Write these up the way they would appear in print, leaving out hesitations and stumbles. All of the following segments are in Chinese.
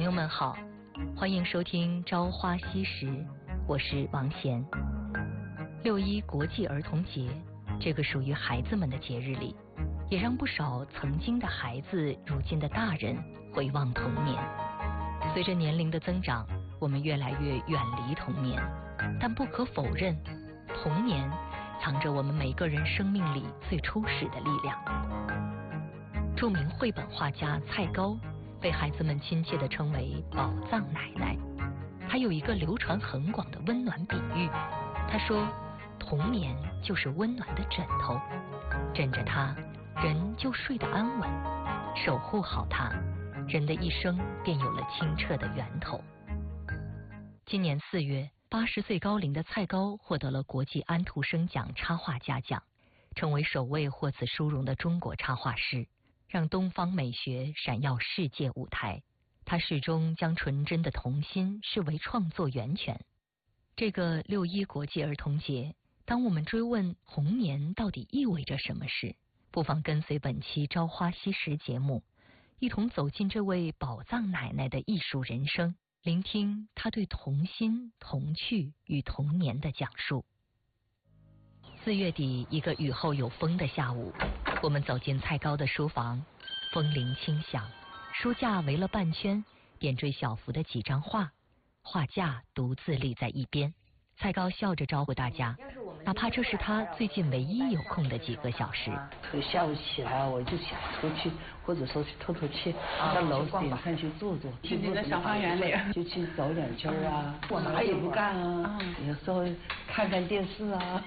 友们好，欢迎收听《朝花夕拾》，我是王贤。6·1国际儿童节，这个属于孩子们的节日里，也让不少曾经的孩子、如今的大人回望童年。随着年龄的增长，我们越来越远离童年，但不可否认，童年藏着我们每个人生命里最初始的力量。著名绘本画家蔡高被孩子们亲切地称为宝藏奶奶。她有一个流传很广的温暖比喻，她说童年就是温暖的枕头，枕着它人就睡得安稳，守护好它，人的一生便有了清澈的源头。今年4月，80岁高龄的蔡高获得了国际安徒生奖插画家奖，成为首位获此殊荣的中国插画师，让东方美学闪耀世界舞台。他始终将纯真的童心视为创作源泉。这个6·1国际儿童节，当我们追问童年到底意味着什么时，不妨跟随本期《朝花夕拾》节目，一同走进这位宝藏奶奶的艺术人生，聆听她对童心、童趣与童年的讲述。4月底，一个雨后有风的下午，我们走进蔡高的书房，风铃轻响，书架围了半圈，点缀小幅的几张画，画架独自立在一边。蔡高笑着招呼大家，哪怕这是他最近唯一有空的几个小时。 下午起来我就想出去，或者说去透透气，到楼顶上去坐坐， 去你的小花园里就去走2圈啊，啥也不干啊，有时候看看电视啊。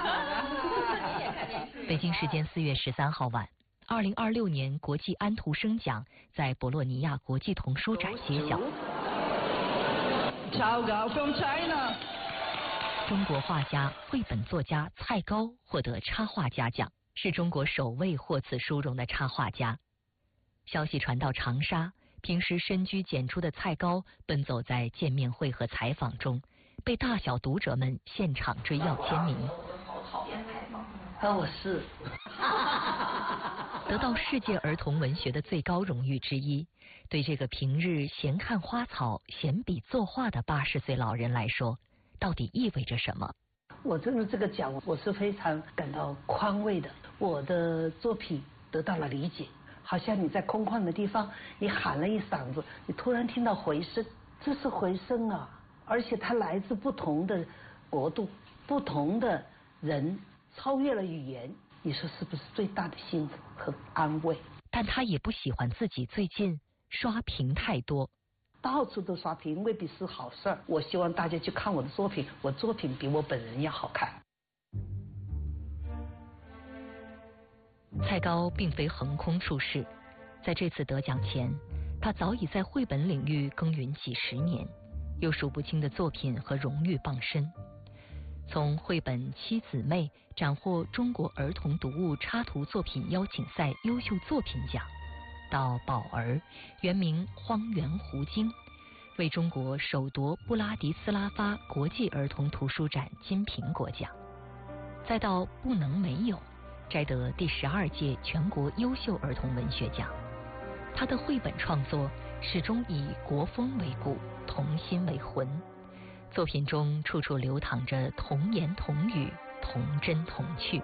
北京时间4月13号晚，2026年国际安徒生奖在博洛尼亚国际童书展揭晓。 From China。 中国画家、绘本作家蔡高获得插画家奖，是中国首位获此殊荣的插画家。消息传到长沙，平时深居简出的蔡高奔走在见面会和采访中，被大小读者们现场追要签名。 讨厌采访，我是得到世界儿童文学的最高荣誉之一，对这个平日闲看花草、闲笔作画的80岁老人来说，到底意味着什么？ 我真的这个奖，我是非常感到宽慰的。我的作品得到了理解，好像你在空旷的地方，你喊了一嗓子，你突然听到回声，这是回声啊！而且它来自不同的国度、不同的人，超越了语言。你说是不是最大的幸福和安慰？ 但他也不喜欢自己最近刷屏太多。 到处都刷屏未必是好事儿，我希望大家去看我的作品，我作品比我本人要好看。 蔡高并非横空出世，在这次得奖前，他早已在绘本领域耕耘几十年，有数不清的作品和荣誉傍身。从绘本《七姊妹》斩获中国儿童读物插图作品邀请赛优秀作品奖，到宝儿原名荒原狐精，为中国首夺布拉迪斯拉发国际儿童图书展金苹果奖，再到不能没有，摘得第12届全国优秀儿童文学奖。他的绘本创作始终以国风为骨，童心为魂，作品中处处流淌着童言童语，童真童趣。